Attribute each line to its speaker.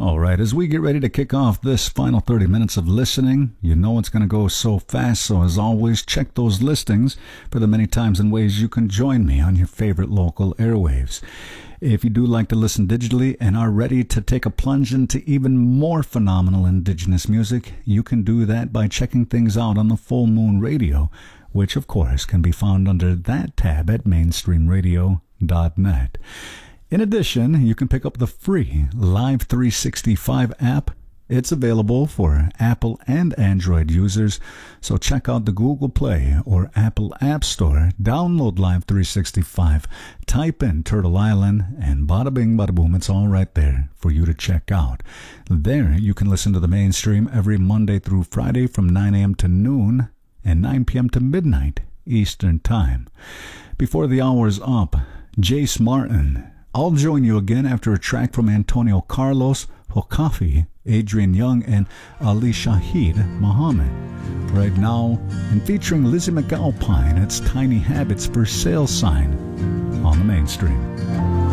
Speaker 1: All right, as we get ready to kick off this final 30 minutes of listening, you know it's going to go so fast, so as always, check those listings for the many times and ways you can join me on your favorite local airwaves. If you do like to listen digitally and are ready to take a plunge into even more phenomenal indigenous music, you can do that by checking things out on the Full Moon Radio, which of course can be found under that tab at mainstreamradio.net. In addition, you can pick up the free Live 365 app. It's available for Apple and Android users, so check out the Google Play or Apple App Store, download Live 365, type in Turtle Island, and bada bing, bada boom, it's all right there for you to check out. There, you can listen to the mainstream every Monday through Friday from 9 a.m. to noon and 9 p.m. to midnight Eastern Time. Before the hour's up, Jace Martin. I'll join you again after a track from Antonio Carlos, Hokafi, Adrian Young, and Ali Shahid Muhammad. Right now, and featuring Lizzie McAlpine, it's Tiny Habits for Sale Sign on the mainstream.